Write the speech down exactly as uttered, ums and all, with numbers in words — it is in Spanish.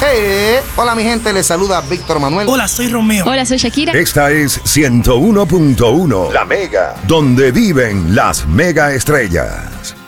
Hey, hola mi gente, les saluda Víctor Manuel. Hola, soy Romeo. Hola, soy Shakira. Esta es ciento uno punto uno, La Mega, donde viven las mega estrellas.